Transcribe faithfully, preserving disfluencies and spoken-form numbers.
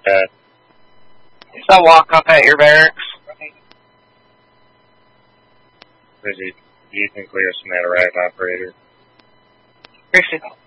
Uh, Is that walk up at your barracks? Bridget, you can clear some that arrive, operator. Appreciate it.